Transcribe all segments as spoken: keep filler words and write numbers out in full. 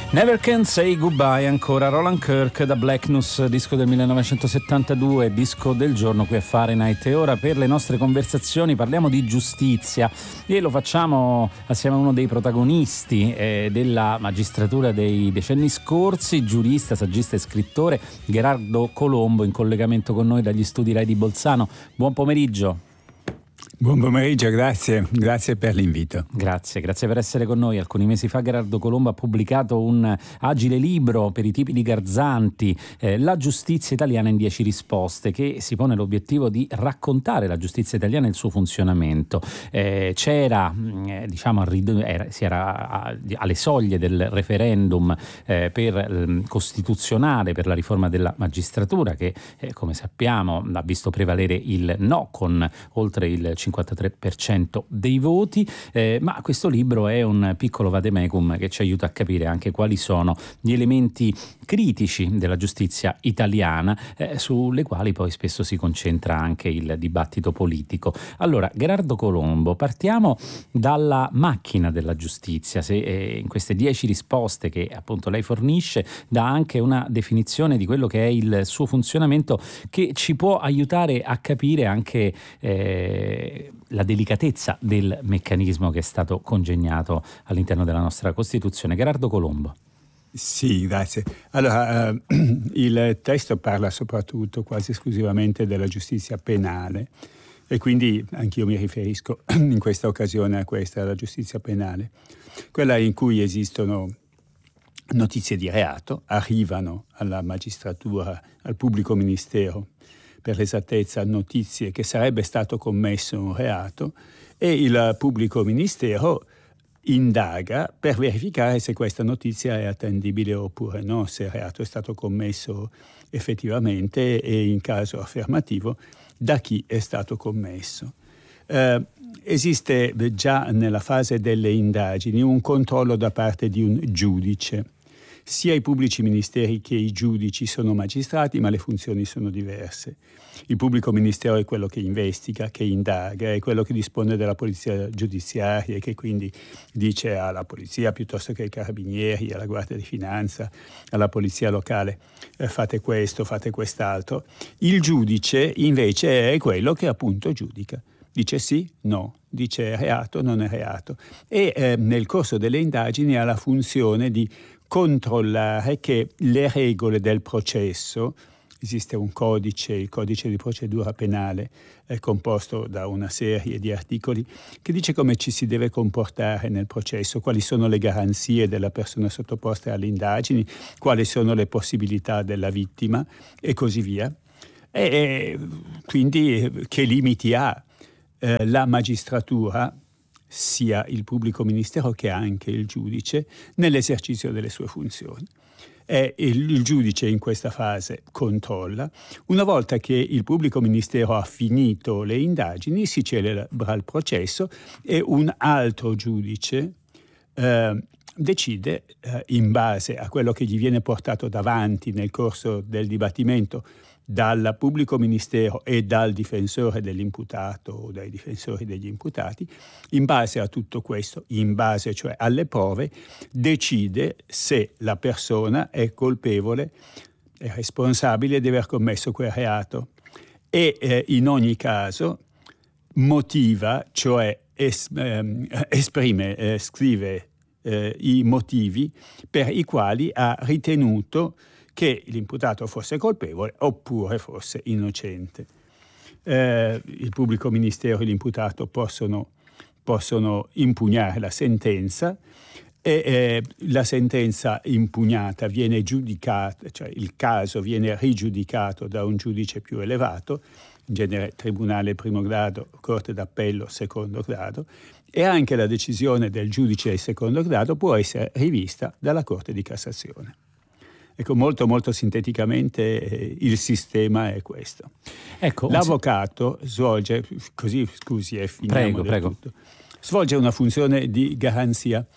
Never Can Say Goodbye, ancora Roland Kirk da Blackness, disco del millenovecentosettantadue, disco del giorno qui a Fahrenheit. E ora per le nostre conversazioni parliamo di giustizia e lo facciamo assieme a uno dei protagonisti eh, della magistratura dei decenni scorsi, giurista, saggista e scrittore Gherardo Colombo, in collegamento con noi dagli studi Rai di Bolzano. Buon pomeriggio. Buon pomeriggio, grazie, grazie per l'invito. Grazie, grazie per essere con noi. Alcuni mesi fa Gherardo Colombo ha pubblicato un agile libro per i tipi di Garzanti, eh, La giustizia italiana in dieci risposte, che si pone l'obiettivo di raccontare la giustizia italiana e il suo funzionamento. Eh, c'era, eh, diciamo, era, si era a, alle soglie del referendum eh, per eh, costituzionale per la riforma della magistratura, che eh, come sappiamo ha visto prevalere il no con oltre il cinquantatré per cento dei voti, eh, ma questo libro è un piccolo vademecum che ci aiuta a capire anche quali sono gli elementi critici della giustizia italiana, eh, sulle quali poi spesso si concentra anche il dibattito politico. Allora, Gherardo Colombo, partiamo dalla macchina della giustizia. Se eh, in queste dieci risposte che appunto lei fornisce dà anche una definizione di quello che è il suo funzionamento, che ci può aiutare a capire anche eh, la delicatezza del meccanismo che è stato congegnato all'interno della nostra Costituzione. Gherardo Colombo. Sì, grazie. Allora, eh, il testo parla soprattutto, quasi esclusivamente, della giustizia penale e quindi anch'io mi riferisco in questa occasione a questa, la giustizia penale, quella in cui esistono notizie di reato, arrivano alla magistratura, al pubblico ministero, per l'esattezza notizie che sarebbe stato commesso un reato, e il pubblico ministero indaga per verificare se questa notizia è attendibile oppure no, se il reato è stato commesso effettivamente e, in caso affermativo, da chi è stato commesso. Eh, esiste già nella fase delle indagini un controllo da parte di un giudice. Sia i pubblici ministeri che i giudici sono magistrati, ma le funzioni sono diverse. Il pubblico ministero è quello che investiga, che indaga, è quello che dispone della polizia giudiziaria e che quindi dice alla polizia piuttosto che ai carabinieri, alla guardia di finanza, alla polizia locale eh, fate questo, fate quest'altro. Il giudice invece è quello che appunto giudica. Dice sì, no, dice reato, non è reato. E eh, nel corso delle indagini ha la funzione di controllare che le regole del processo, esiste un codice, il codice di procedura penale, è composto da una serie di articoli che dice come ci si deve comportare nel processo, quali sono le garanzie della persona sottoposta alle indagini, quali sono le possibilità della vittima e così via. E quindi che limiti ha eh, la magistratura, sia il pubblico ministero che anche il giudice, nell'esercizio delle sue funzioni. E il, il giudice in questa fase controlla. Una volta che il pubblico ministero ha finito le indagini, si celebra il processo e un altro giudice eh, decide, eh, in base a quello che gli viene portato davanti nel corso del dibattimento dal pubblico ministero e dal difensore dell'imputato o dai difensori degli imputati, in base a tutto questo, in base cioè alle prove, decide se la persona è colpevole, è responsabile di aver commesso quel reato e eh, in ogni caso motiva, cioè es, ehm, esprime, eh, scrive eh, i motivi per i quali ha ritenuto che l'imputato fosse colpevole oppure fosse innocente. Eh, il pubblico ministero e l'imputato possono, possono impugnare la sentenza e eh, la sentenza impugnata viene giudicata, cioè il caso viene rigiudicato da un giudice più elevato, in genere tribunale primo grado, corte d'appello secondo grado, e anche la decisione del giudice di secondo grado può essere rivista dalla Corte di Cassazione. Ecco, molto molto sinteticamente eh, il sistema è questo. Ecco, l'avvocato svolge, così scusi e finiamo prego, del prego. tutto, svolge una funzione di garanzia.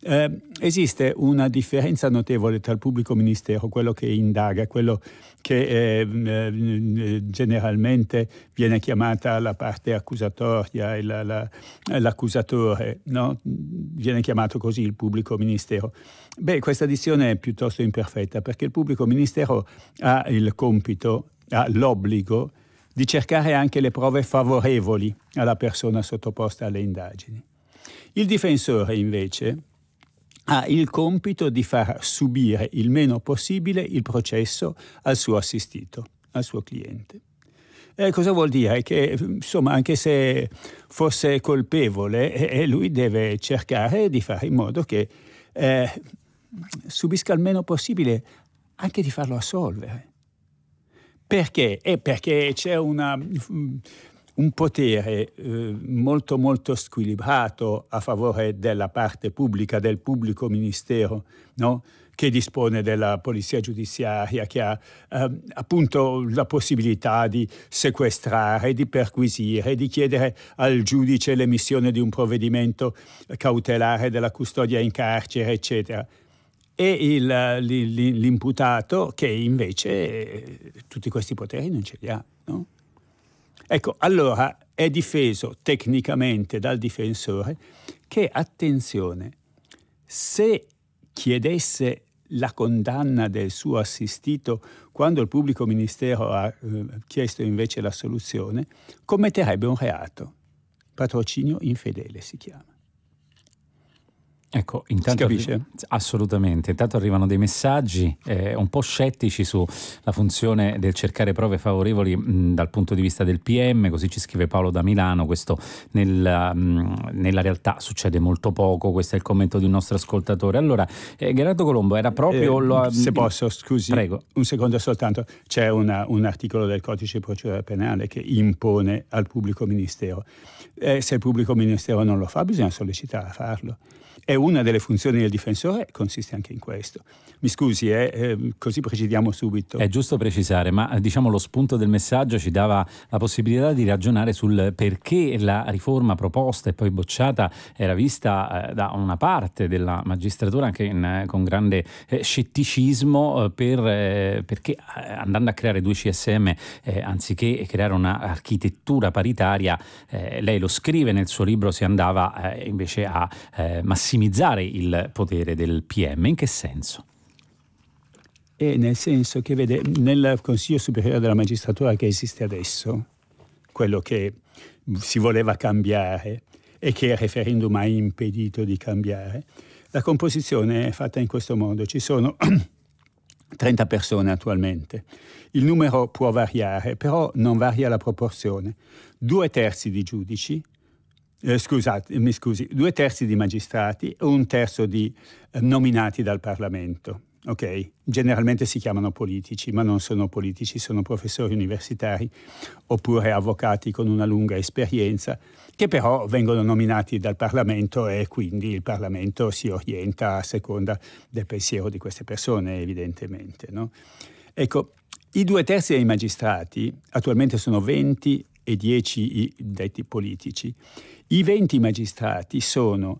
Eh, esiste una differenza notevole tra il pubblico ministero, quello che indaga, quello che eh, eh, generalmente viene chiamata la parte accusatoria, la, la, l'accusatore, no? Viene chiamato così il pubblico ministero. Beh, questa dizione è piuttosto imperfetta, perché il pubblico ministero ha il compito, ha l'obbligo di cercare anche le prove favorevoli alla persona sottoposta alle indagini. Il difensore, invece, ha il compito di far subire il meno possibile il processo al suo assistito, al suo cliente. E cosa vuol dire? Che, insomma, anche se fosse colpevole, eh, lui deve cercare di fare in modo che eh, subisca il meno possibile, anche di farlo assolvere. Perché? È perché c'è una... un potere eh, molto molto squilibrato a favore della parte pubblica, del pubblico ministero, no? Che dispone della polizia giudiziaria, che ha eh, appunto la possibilità di sequestrare, di perquisire, di chiedere al giudice l'emissione di un provvedimento cautelare della custodia in carcere, eccetera. E il, l'imputato che invece eh, tutti questi poteri non ce li ha, no? Ecco, allora è difeso tecnicamente dal difensore che, attenzione, se chiedesse la condanna del suo assistito quando il pubblico ministero ha eh, chiesto invece l'assoluzione, commetterebbe un reato. Patrocinio infedele si chiama. Ecco, intanto si capisce? Arri- assolutamente. Intanto arrivano dei messaggi eh, un po' scettici sulla funzione del cercare prove favorevoli mh, dal punto di vista del P M, così ci scrive Paolo da Milano. Questo nel, mh, nella realtà succede molto poco, questo è il commento di un nostro ascoltatore. Allora, eh, Gerardo Colombo era proprio... Eh, lo, se posso, scusi, prego. Un secondo soltanto. C'è una, un articolo del Codice di Procedura Penale che impone al pubblico ministero. Eh, se il pubblico ministero non lo fa, bisogna sollecitare a farlo. E una delle funzioni del difensore consiste anche in questo. Mi scusi, eh, eh, così precidiamo subito. È giusto precisare, ma diciamo lo spunto del messaggio ci dava la possibilità di ragionare sul perché la riforma proposta e poi bocciata era vista eh, da una parte della magistratura anche in, eh, con grande eh, scetticismo, eh, per, eh, perché eh, andando a creare due C S M eh, anziché creare un'architettura paritaria, eh, lei lo scrive nel suo libro, si andava eh, invece a eh, massimizzare il potere del P M. In che senso? E nel senso che, vede, nel Consiglio Superiore della Magistratura che esiste adesso, quello che si voleva cambiare e che il referendum ha impedito di cambiare, la composizione è fatta in questo modo. Ci sono trenta persone attualmente. Il numero può variare, però non varia la proporzione. Due terzi di giudici, eh, scusate, mi scusi, due terzi di magistrati e un terzo di eh, nominati dal Parlamento. Ok, generalmente si chiamano politici, ma non sono politici, sono professori universitari oppure avvocati con una lunga esperienza che però vengono nominati dal Parlamento e quindi il Parlamento si orienta a seconda del pensiero di queste persone, evidentemente, no? Ecco, i due terzi dei magistrati, attualmente sono venti e dieci i detti politici, i venti magistrati sono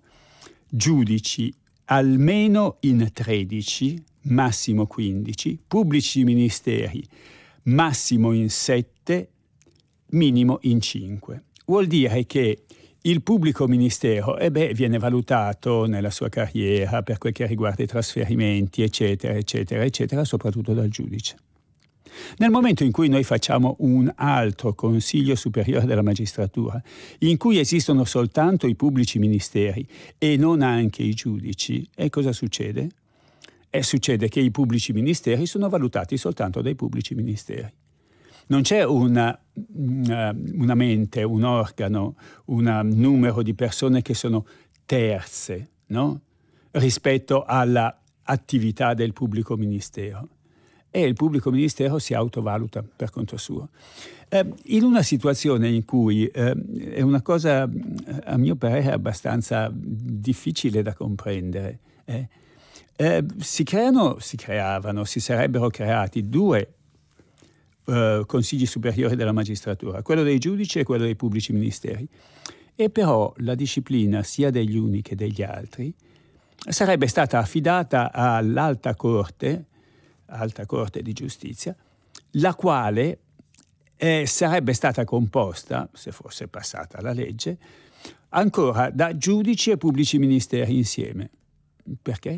giudici almeno in tredici, massimo quindici, pubblici ministeri massimo in sette, minimo in cinque. Vuol dire che il pubblico ministero eh beh, viene valutato nella sua carriera per quel che riguarda i trasferimenti, eccetera, eccetera, eccetera, soprattutto dal giudice. Nel momento in cui noi facciamo un altro Consiglio Superiore della Magistratura, in cui esistono soltanto i pubblici ministeri e non anche i giudici, e cosa succede? E succede che i pubblici ministeri sono valutati soltanto dai pubblici ministeri. Non c'è una, una, una mente, un organo, un numero di persone che sono terze, no? Rispetto all'attività del pubblico ministero. E il pubblico ministero si autovaluta per conto suo. Eh, in una situazione in cui eh, è una cosa, a mio parere, abbastanza difficile da comprendere, eh, eh, si creano, si creavano, si sarebbero creati due eh, consigli superiori della magistratura, quello dei giudici e quello dei pubblici ministeri. E però la disciplina sia degli uni che degli altri sarebbe stata affidata all'Alta Corte, Alta Corte di Giustizia, la quale eh, sarebbe stata composta, se fosse passata la legge, ancora da giudici e pubblici ministeri insieme. Perché?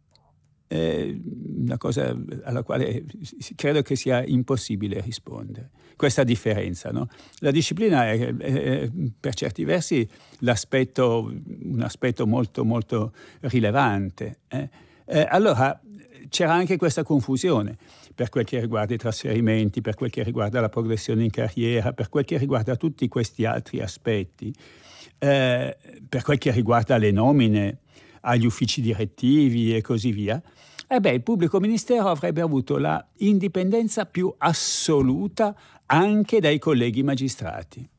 È una cosa alla quale credo che sia impossibile rispondere. Questa differenza, no? La disciplina è, è, è per certi versi l'aspetto, un aspetto molto molto rilevante. Eh? Eh, allora c'era anche questa confusione per quel che riguarda i trasferimenti, per quel che riguarda la progressione in carriera, per quel che riguarda tutti questi altri aspetti, eh, per quel che riguarda le nomine agli uffici direttivi e così via. Eh beh, il pubblico ministero avrebbe avuto la indipendenza più assoluta anche dai colleghi magistrati.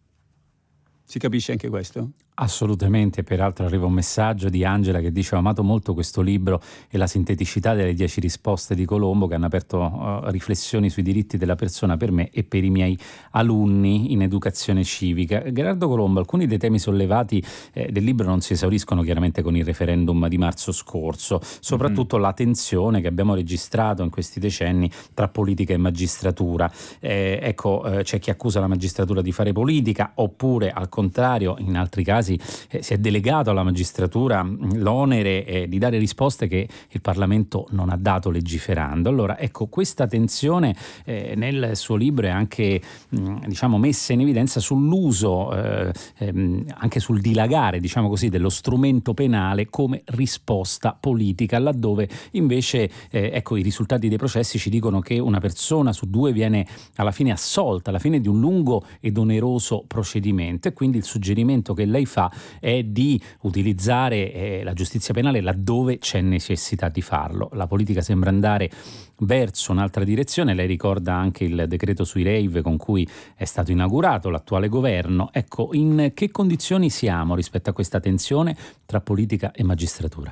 Si capisce anche questo? Assolutamente, peraltro arriva un messaggio di Angela che dice: ho amato molto questo libro e la sinteticità delle dieci risposte di Colombo, che hanno aperto uh, riflessioni sui diritti della persona per me e per i miei alunni in educazione civica. Gherardo Colombo, alcuni dei temi sollevati eh, del libro non si esauriscono chiaramente con il referendum di marzo scorso, soprattutto mm-hmm. la tensione che abbiamo registrato in questi decenni tra politica e magistratura. Eh, ecco, eh, c'è chi accusa la magistratura di fare politica, oppure al contrario, in altri casi Eh, si è delegato alla magistratura mh, l'onere eh, di dare risposte che il Parlamento non ha dato legiferando. Allora, ecco, questa tensione eh, nel suo libro è anche mh, diciamo messa in evidenza sull'uso, eh, ehm, anche sul dilagare, diciamo così, dello strumento penale come risposta politica, laddove invece eh, ecco, i risultati dei processi ci dicono che una persona su due viene alla fine assolta, alla fine di un lungo ed oneroso procedimento, e quindi il suggerimento che lei fa è di utilizzare eh, la giustizia penale laddove c'è necessità di farlo. La politica sembra andare verso un'altra direzione. Lei ricorda anche il decreto sui rave con cui è stato inaugurato l'attuale governo. Ecco, in che condizioni siamo rispetto a questa tensione tra politica e magistratura?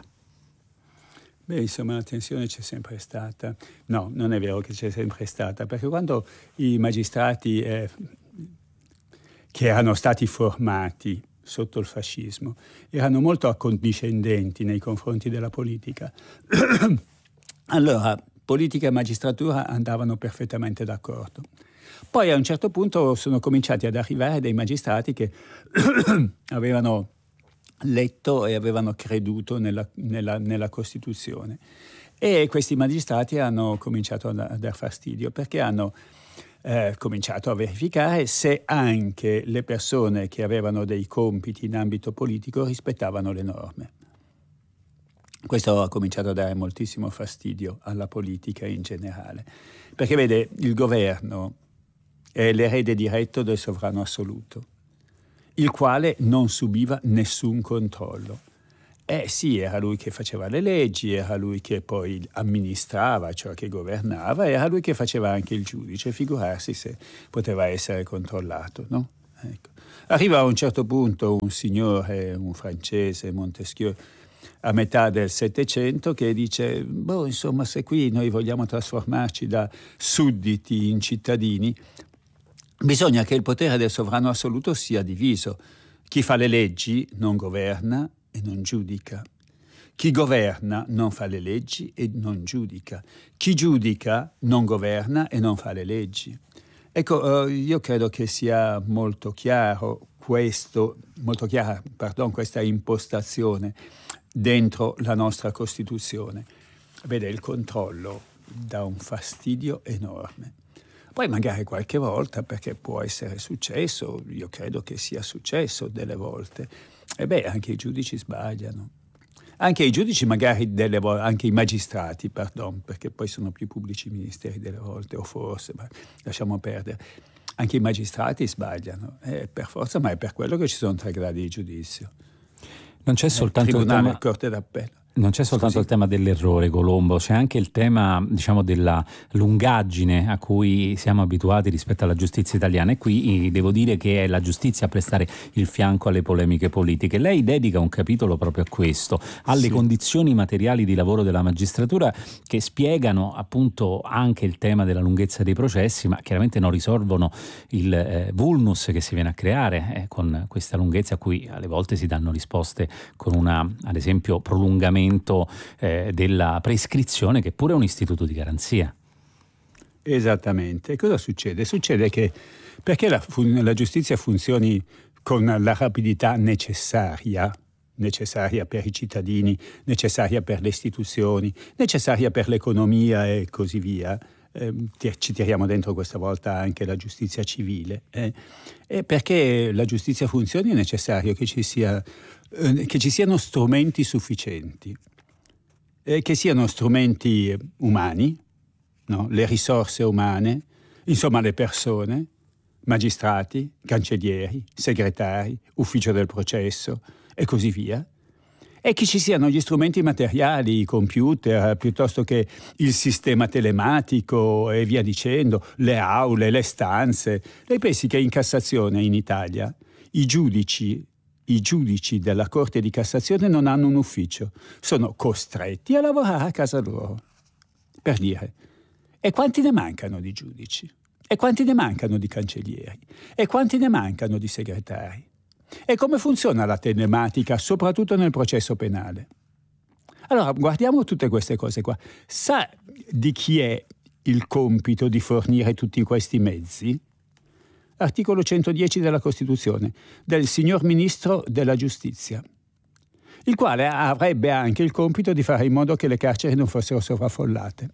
Beh, insomma, la tensione c'è sempre stata. No, non è vero che c'è sempre stata, perché quando i magistrati eh, che erano stati formati sotto il fascismo erano molto accondiscendenti nei confronti della politica, allora politica e magistratura andavano perfettamente d'accordo. Poi a un certo punto sono cominciati ad arrivare dei magistrati che avevano letto e avevano creduto nella, nella, nella Costituzione, e questi magistrati hanno cominciato a dar fastidio perché hanno Eh, cominciato a verificare se anche le persone che avevano dei compiti in ambito politico rispettavano le norme. Questo ha cominciato a dare moltissimo fastidio alla politica in generale, perché vede, il governo è l'erede diretto del sovrano assoluto, il quale non subiva nessun controllo. Eh sì, era lui che faceva le leggi, era lui che poi amministrava, cioè che governava, era lui che faceva anche il giudice, figurarsi se poteva essere controllato, no? Ecco. Arriva a un certo punto un signore, un francese, Montesquieu, a metà del Settecento, che dice, boh, insomma, se qui noi vogliamo trasformarci da sudditi in cittadini, bisogna che il potere del sovrano assoluto sia diviso. Chi fa le leggi non governa e non giudica. Chi governa non fa le leggi e non giudica. Chi giudica non governa e non fa le leggi. Ecco, io credo che sia molto chiaro questo, molto chiara, pardon, questa impostazione dentro la nostra Costituzione. Vede, il controllo dà un fastidio enorme. Poi magari qualche volta, perché può essere successo, io credo che sia successo delle volte, e beh, anche i giudici sbagliano. Anche i giudici magari delle volte, anche i magistrati, pardon, perché poi sono più pubblici ministeri delle volte, o forse, ma lasciamo perdere. Anche i magistrati sbagliano, eh, per forza, ma è per quello che ci sono tre gradi di giudizio. Non c'è soltanto il Tribunale, tema... Corte d'Appello. Non c'è soltanto Scusi. il tema dell'errore, Colombo, c'è anche il tema, diciamo, della lungaggine a cui siamo abituati rispetto alla giustizia italiana, e qui devo dire che è la giustizia a prestare il fianco alle polemiche politiche. Lei dedica un capitolo proprio a questo, alle sì. condizioni materiali di lavoro della magistratura, che spiegano appunto anche il tema della lunghezza dei processi, ma chiaramente non risolvono il eh, vulnus che si viene a creare eh, con questa lunghezza, a cui alle volte si danno risposte con una, ad esempio, prolungamento strumento eh, della prescrizione, che pure è un istituto di garanzia. Esattamente. Cosa succede? Succede che perché la, la giustizia funzioni con la rapidità necessaria, necessaria per i cittadini, necessaria per le istituzioni, necessaria per l'economia e così via, eh, ci tiriamo dentro questa volta anche la giustizia civile, eh, e perché la giustizia funzioni è necessario che ci sia, eh, che ci siano strumenti sufficienti, eh, che siano strumenti umani, no? Le risorse umane, insomma le persone, magistrati, cancellieri, segretari, ufficio del processo e così via, e che ci siano gli strumenti materiali, i computer, piuttosto che il sistema telematico e via dicendo, le aule, le stanze. Lei pensi che in Cassazione in Italia i giudici, i giudici della Corte di Cassazione non hanno un ufficio, sono costretti a lavorare a casa loro. Per dire, e quanti ne mancano di giudici? E quanti ne mancano di cancellieri? E quanti ne mancano di segretari? E come funziona la telematica, soprattutto nel processo penale? Allora, guardiamo tutte queste cose qua. Sa di chi è il compito di fornire tutti questi mezzi? Articolo centodieci della Costituzione, del signor Ministro della Giustizia, il quale avrebbe anche il compito di fare in modo che le carceri non fossero sovraffollate.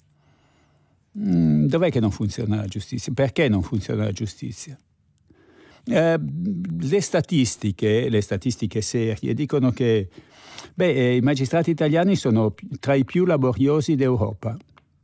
Dov'è che non funziona la giustizia? Perché non funziona la giustizia? Eh, le statistiche, le statistiche serie dicono che beh, i magistrati italiani sono tra i più laboriosi d'Europa.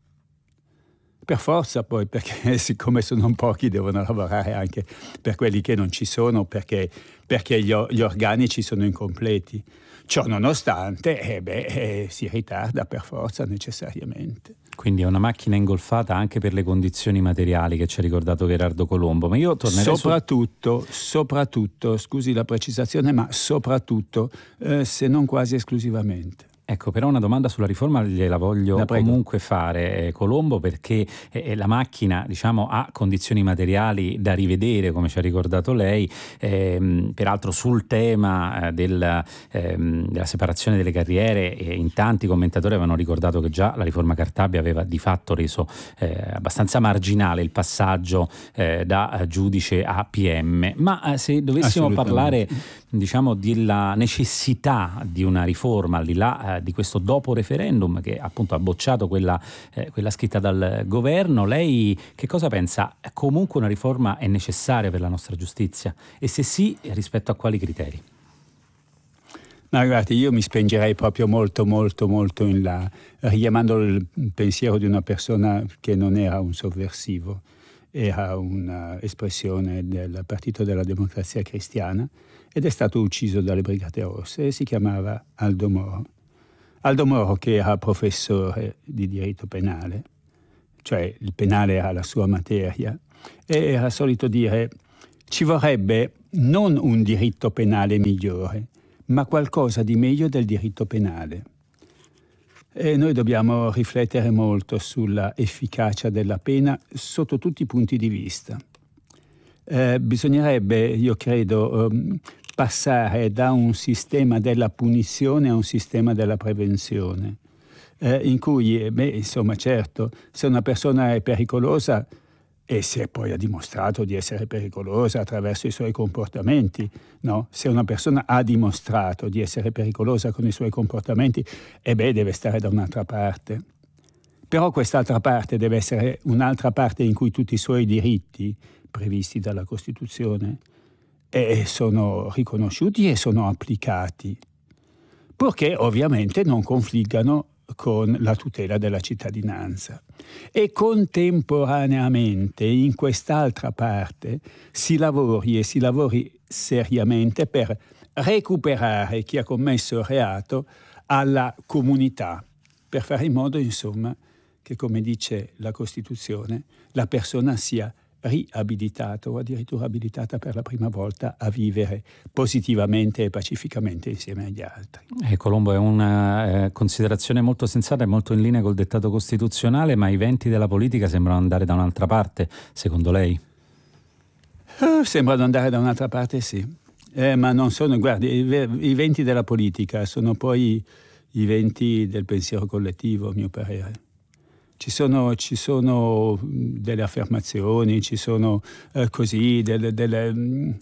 Per forza poi, perché siccome sono pochi devono lavorare anche per quelli che non ci sono, perché, perché gli, gli organici sono incompleti. Ciò nonostante, eh beh, eh, si ritarda per forza necessariamente. Quindi è una macchina ingolfata anche per le condizioni materiali che ci ha ricordato Gherardo Colombo. Ma io tornerei soprattutto, su... soprattutto, scusi la precisazione, ma soprattutto, eh, se non quasi esclusivamente. Ecco, però una domanda sulla riforma gliela voglio la comunque fare, eh, Colombo, perché eh, la macchina, diciamo, ha condizioni materiali da rivedere, come ci ha ricordato lei, ehm, peraltro sul tema eh, del, ehm, della separazione delle carriere, eh, in tanti commentatori avevano ricordato che già la riforma Cartabia aveva di fatto reso eh, abbastanza marginale il passaggio eh, da giudice a P M, ma eh, se dovessimo parlare, diciamo, della necessità di una riforma al di là eh, di questo dopo referendum che appunto ha bocciato quella, eh, quella scritta dal governo, lei che cosa pensa? Comunque una riforma è necessaria per la nostra giustizia? E se sì, rispetto a quali criteri? Ma guardi, io mi spingerei proprio molto molto molto in là, richiamando il pensiero di una persona che non era un sovversivo, era un'espressione del Partito della Democrazia Cristiana ed è stato ucciso dalle Brigate Rosse e si chiamava Aldo Moro. Aldo Moro, che era professore di diritto penale, cioè il penale era la sua materia, e era solito dire: ci vorrebbe non un diritto penale migliore, ma qualcosa di meglio del diritto penale. E noi dobbiamo riflettere molto sulla efficacia della pena sotto tutti i punti di vista. Eh, bisognerebbe, io credo, um, passare da un sistema della punizione a un sistema della prevenzione, eh, in cui, beh, insomma, certo, se una persona è pericolosa e se poi ha dimostrato di essere pericolosa attraverso i suoi comportamenti, no? Se una persona ha dimostrato di essere pericolosa con i suoi comportamenti, e beh, deve stare da un'altra parte. Però quest'altra parte deve essere un'altra parte in cui tutti i suoi diritti previsti dalla Costituzione e sono riconosciuti e sono applicati, purché ovviamente non confliggano con la tutela della cittadinanza. E contemporaneamente in quest'altra parte si lavori e si lavori seriamente per recuperare chi ha commesso il reato alla comunità, per fare in modo, insomma, che, come dice la Costituzione, la persona sia riabilitata o addirittura abilitata per la prima volta a vivere positivamente e pacificamente insieme agli altri. Eh, Colombo, è una eh, considerazione molto sensata e molto in linea col dettato costituzionale, ma i venti della politica sembrano andare da un'altra parte, secondo lei? Uh, sembrano andare da un'altra parte, sì. Eh, ma non sono, guardi, i, i venti della politica sono poi i venti del pensiero collettivo, a mio parere. Ci sono, ci sono delle affermazioni, ci sono eh, così delle, delle,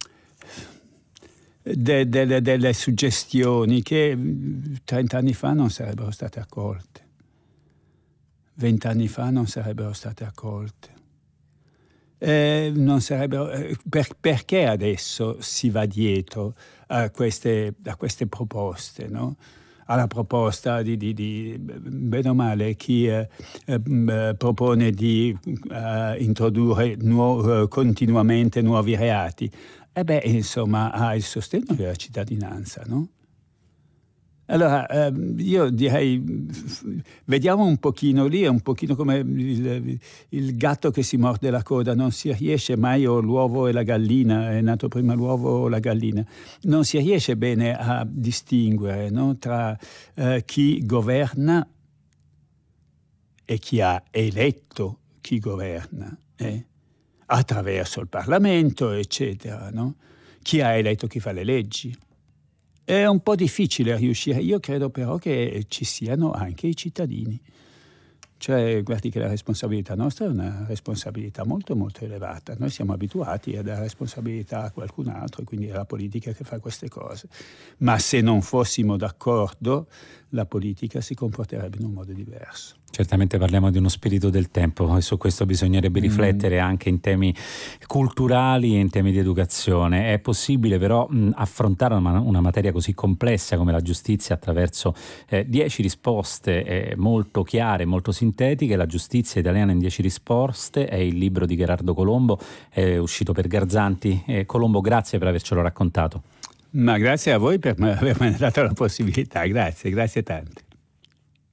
de, delle, delle suggestioni che trent'anni fa non sarebbero state accolte, vent'anni fa non sarebbero state accolte. Eh, non sarebbero, eh, per, perché adesso si va dietro a queste, a queste proposte, no? Alla proposta di, di, di bene o male, chi eh, eh, propone di eh, introdurre nuo- continuamente nuovi reati, e beh, insomma, ha il sostegno della cittadinanza, no? Allora, eh, io direi, vediamo un pochino lì, è un pochino come il, il gatto che si morde la coda, non si riesce mai, o l'uovo e la gallina, è nato prima l'uovo o la gallina, non si riesce bene a distinguere, no, tra eh, chi governa e chi ha eletto chi governa, eh? attraverso il Parlamento, eccetera, no? Chi ha eletto chi fa le leggi. È un po' difficile riuscire, io credo però che ci siano anche i cittadini. Cioè, guardi che la responsabilità nostra è una responsabilità molto molto elevata. Noi siamo abituati a dare responsabilità a qualcun altro, e quindi è la politica che fa queste cose. Ma se non fossimo d'accordo, la politica si comporterebbe in un modo diverso. Certamente parliamo di uno spirito del tempo e su questo bisognerebbe riflettere mm. anche in temi culturali e in temi di educazione. È possibile però mh, affrontare una, una materia così complessa come la giustizia attraverso eh, dieci risposte eh, molto chiare, molto sintetiche. La giustizia italiana in dieci risposte è il libro di Gherardo Colombo, è uscito per Garzanti. Eh, Colombo, grazie per avercelo raccontato. Ma grazie a voi per avermi dato la possibilità, grazie, grazie tante.